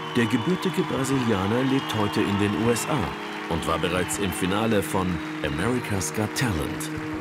Der gebürtige Brasilianer lebt heute in den USA und war bereits im Finale von America's Got Talent.